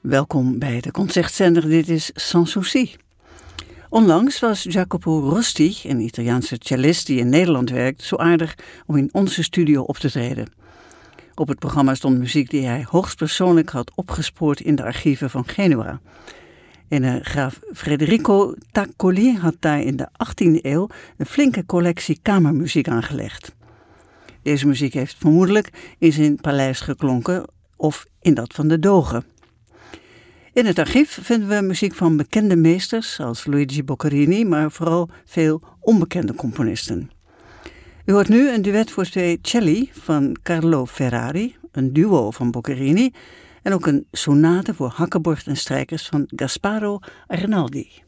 Welkom bij de concertzender, dit is Sans Souci. Onlangs was Jacopo Rosti, een Italiaanse cellist die in Nederland werkt, zo aardig om in onze studio op te treden. Op het programma stond muziek die hij hoogstpersoonlijk had opgespoord in de archieven van Genua. En graaf Federico Taccoli had daar in de 18e eeuw een flinke collectie kamermuziek aangelegd. Deze muziek heeft vermoedelijk in zijn paleis geklonken of in dat van de dogen. In het archief vinden we muziek van bekende meesters als Luigi Boccherini, maar vooral veel onbekende componisten. U hoort nu een duet voor twee celli van Carlo Ferrari, een duo van Boccherini en ook een sonate voor hakkenbord en strijkers van Gasparo Arnaldi.